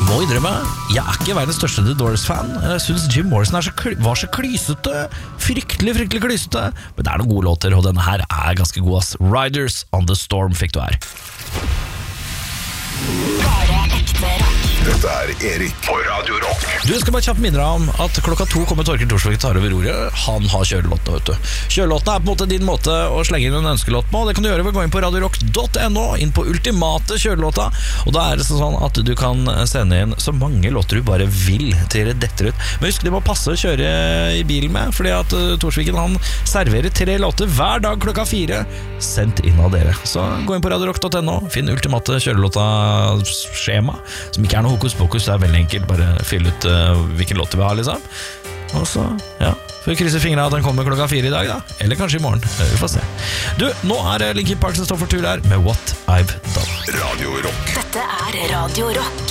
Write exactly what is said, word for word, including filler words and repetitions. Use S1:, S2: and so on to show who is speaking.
S1: må innrømme, jeg er ikke verdens største The Doors-fan. Jeg synes Jim Morrison er så kly- var så klysete. Fryktelig, fryktelig klysete. Men det er noen gode låter, og denne her er ganske god, ass. Riders on the Storm fikk du her.
S2: Bare ekte rock.
S3: Dette er Erik på Radio Rock.
S1: Du skal bare kjapt minne deg om at klokka to kommer Torkel Thorsvik tar over roret. Han har kjørelåtene, vet du. Kjørelåtene er på en måte din måte å slenge inn en ønskelåt på. Det kan du gjøre ved å gå inn på radio rock punktum no, inn på ultimate kjørelåta. Og da er det sånn at du kan sende inn så mange låter du bare vil til det detter ut. Men husk, det må passe å kjøre i bilen med, fordi at uh, Thorsviken han serverer tre låter hver dag klokka fire. Sendt inn av dere. Så gå inn på radio rock punktum no, finn ultimate kjørelåta-skjema, som ikke er noe hokus pokus, det er veldig enkelt. Bare fyll ut uh, hvilken låt du vil ha, liksom. Og så, ja, får vi krysse fingrene at den kommer klokka fire i dag da. Eller kanskje i morgen, vi får se. Du, nå er Linkin Park som står for tur her med What I've Done.
S3: Radio Rock.
S2: Dette er Radio Rock.